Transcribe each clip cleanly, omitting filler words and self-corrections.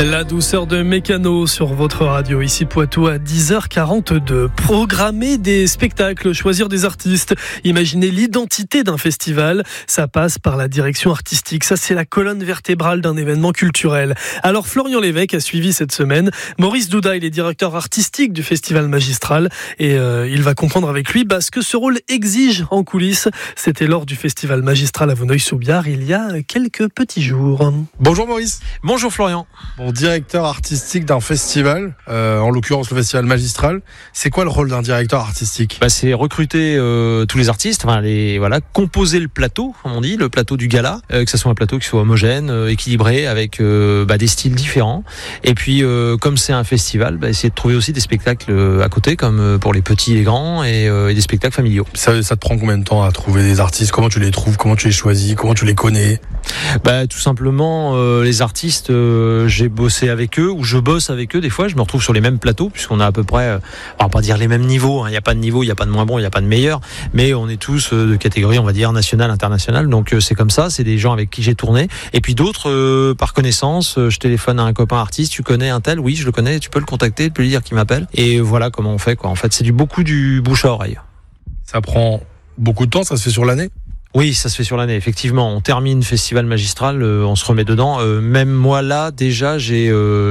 La douceur de Mécano sur votre radio, ici Poitou à 10h42. Programmer des spectacles, choisir des artistes, imaginer l'identité d'un festival, ça passe par la direction artistique. Ça, c'est la colonne vertébrale d'un événement culturel. Alors Florian Lévesque a suivi cette semaine Maurice Douda, il est directeur artistique du Festival Magistral et il va comprendre avec lui ce que ce rôle exige en coulisses. C'était lors du Festival Magistral à Vonneuil-sous-Biard il y a quelques petits jours. Bonjour Maurice. Bonjour Florian. Bon, directeur artistique d'un festival, en l'occurrence le Festival Magistral. C'est quoi le rôle d'un directeur artistique ? C'est recruter tous les artistes, composer le plateau, comme on dit, le plateau du gala, que ce soit un plateau qui soit homogène, équilibré, avec des styles différents. Et puis, comme c'est un festival, essayer de trouver aussi des spectacles à côté, comme pour les petits et les grands, et des spectacles familiaux. Ça te prend combien de temps à trouver des artistes ? Comment tu les trouves ? Comment tu les choisis ? Comment tu les connais ? Tout simplement, les artistes, j'ai bossé avec eux, ou je bosse avec eux. Des fois, je me retrouve sur les mêmes plateaux, puisqu'on a à peu près, on va pas dire les mêmes niveaux. Il n'y a pas de niveau, il n'y a pas de moins bon, il n'y a pas de meilleur. Mais on est tous de catégorie, on va dire, nationale, internationale. Donc c'est comme ça, c'est des gens avec qui j'ai tourné. Et puis d'autres, par connaissance, je téléphone à un copain artiste, tu connais un tel ? Oui, je le connais, tu peux le contacter, tu peux lui dire qu'il m'appelle. Et voilà comment on fait, quoi. En fait, c'est beaucoup du bouche à oreille. Ça prend beaucoup de temps, ça se fait sur l'année ? Oui, ça se fait sur l'année, effectivement. On termine Festival Magistral, on se remet dedans. Même moi, là, déjà, j'ai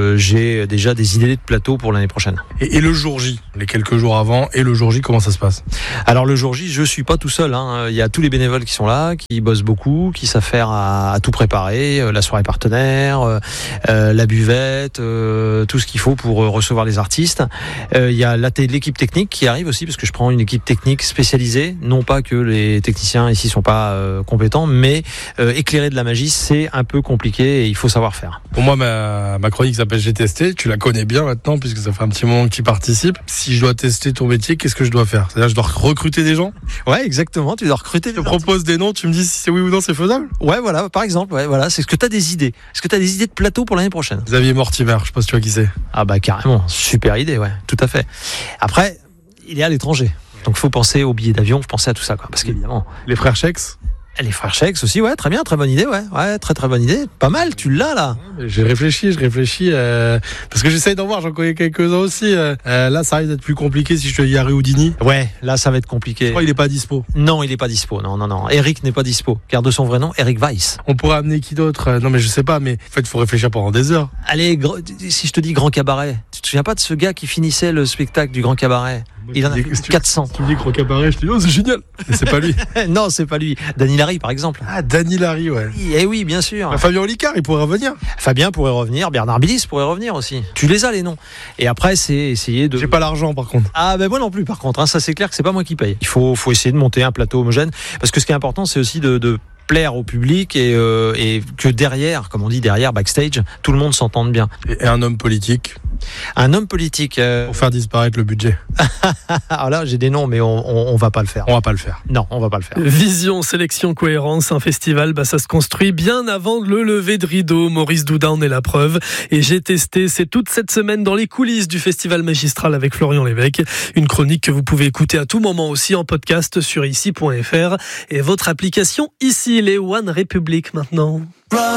déjà des idées de plateau pour l'année prochaine. Et le jour J, les quelques jours avant, et le jour J, comment ça se passe ? Alors, le jour J, je suis pas tout seul. Il y a tous les bénévoles qui sont là, qui bossent beaucoup, qui savent faire à tout préparer, la soirée partenaire, la buvette, tout ce qu'il faut pour recevoir les artistes. Il y a l'équipe technique qui arrive aussi, parce que je prends une équipe technique spécialisée. Non pas que les techniciens ici sont pas compétents, mais éclairer de la magie, c'est un peu compliqué et il faut savoir faire. Pour moi, ma chronique s'appelle J'ai testé. Tu la connais bien maintenant, puisque ça fait un petit moment que tu y participes. Si je dois tester ton métier, qu'est-ce que je dois faire ? C'est-à-dire, je dois recruter des gens ? Ouais, exactement. Tu dois recruter. Je te propose des noms, tu me dis si c'est oui ou non, c'est faisable ? Ouais, voilà, par exemple. Ouais, voilà. C'est ce que tu as des idées. Est-ce que tu as des idées de plateau pour l'année prochaine ? Xavier Mortimer, je sais pas si tu vois qui c'est. Ah carrément. Super idée, ouais. Tout à fait. Après, il est à l'étranger. Donc, il faut penser aux billets d'avion, il faut penser à tout ça, quoi. Parce qu'évidemment. Les frères Chex ? Les frères Chex aussi, ouais, très bien, très bonne idée, ouais, très très bonne idée. Pas mal, tu l'as là. J'ai réfléchi, parce que j'essaye d'en voir, j'en connais quelques-uns aussi. Là, ça risque d'être plus compliqué si je te dis Harry Houdini. Ouais, là, ça va être compliqué. Je crois qu'il est pas dispo. Non, il est pas dispo, non. Eric n'est pas dispo, car de son vrai nom, Eric Weiss. On pourrait amener qui d'autre ? Non, mais je sais pas, mais en fait, il faut réfléchir pendant des heures. Allez, si je te dis Grand Cabaret, tu te souviens pas de ce gars qui finissait le spectacle du Grand Cabaret ? Il en a 400. Tu me dis Grand Cabaret, je te dis, oh, c'est génial. Mais c'est pas lui. Non, c'est pas lui. Dany Larry, par exemple. Ah, Dany Larry, ouais. Oui, bien sûr. Fabien Olicard, il pourrait revenir. Fabien pourrait revenir, Bernard Billis pourrait revenir aussi. Tu les as, les noms. Et après, c'est essayer de... J'ai pas l'argent, par contre. Ah, moi non plus, par contre. Ça, c'est clair que c'est pas moi qui paye. Il faut essayer de monter un plateau homogène. Parce que ce qui est important, c'est aussi de plaire au public et que derrière, comme on dit derrière, backstage, tout le monde s'entende bien. Et un homme politique ? Un homme politique... Pour faire disparaître le budget. Alors là, j'ai des noms, mais on va pas le faire. On va pas le faire. Non, on va pas le faire. Vision, sélection, cohérence, un festival, ça se construit bien avant le lever de rideau. Maurice Douda en est la preuve. Et j'ai testé, c'est toute cette semaine dans les coulisses du Festival Magistral avec Florian Lévesque. Une chronique que vous pouvez écouter à tout moment aussi en podcast sur ici.fr et votre application ici, les One Republic maintenant.